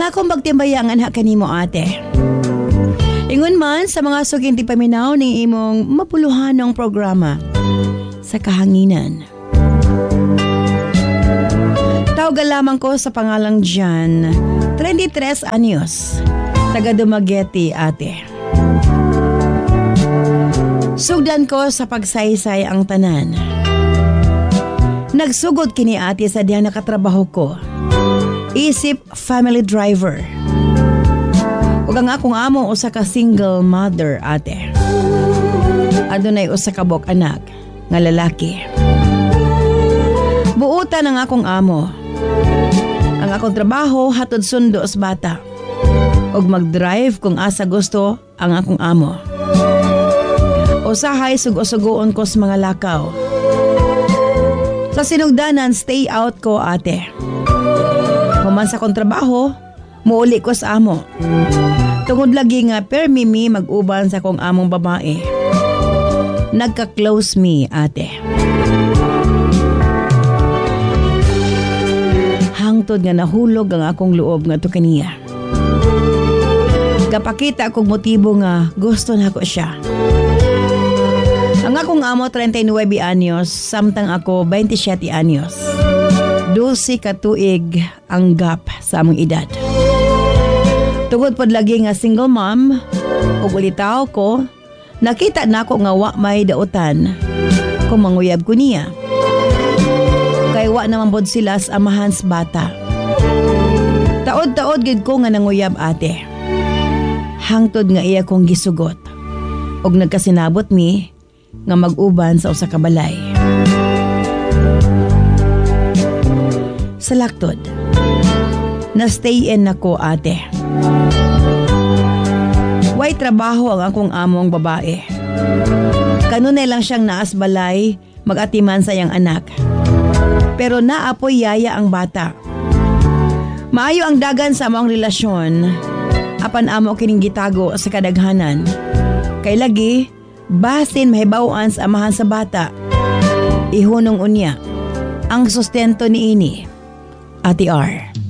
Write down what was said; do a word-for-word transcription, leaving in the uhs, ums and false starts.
Ang akong magtimbayangan ha kanimo ate. Ingon man sa mga suging ti paminaw ning imong mapuluhanong programa sa kahanginan. Tawag lamang ko sa pangalang Jan, twenty-tres anyos, taga Dumaguete ate. Sugdan ko sa pagsaysay ang tanan. Nagsugod kini ate sa diyan nakatrabaho ko. Isip family driver. Ug ang akong amo usa ka single mother ate. Adunay usa ka bok anak nga lalaki. Buutan ang akong amo. Ang akong trabaho hatod sundo sa bata. Ug mag-drive kung asa gusto ang akong amo. Usahay sugo-sugoon ko sa mga lakaw. Sa sinugdanan, stay out ko ate. Human sa kong trabaho, muuli ko sa amo. Tungod lagi nga permimi mag-uban sa kong among babae. Nagka-close me ate. Hangtod nga nahulog ang akong loob nga to kaniya. Kapakita akong motibo nga gusto na ko siya. Ang akong amo thirty-nine anyos, samtang ako twenty-seven anyos. Dulce katuig ang gap sa among edad. Tungod pod lagi nga single mom, ug ulitaw ko, nakita nako nga wa may dautan kung manguyab ko niya. Kay wa naman pod sila sa amahan sa bata. Taod-taod gid ko nga nanguyab ate. Hangtod nga iya kong gisugot. Og nagkasinabot mi nga mag-uban sa usa ka balay. Sa laktod, na-stay in nako ate. Way trabaho ang akong among babae. Kanunay lang siyang naas balay, mag-atiman sa iyang anak. Pero naapoy yaya ang bata. Maayo ang dagan sa among relasyon. Apan amo kining gitago sa kadaghanan. Kay lagi, basin mahibawaan sa amahan sa bata. Ihunong unya ang sustento ni ini. Ate R.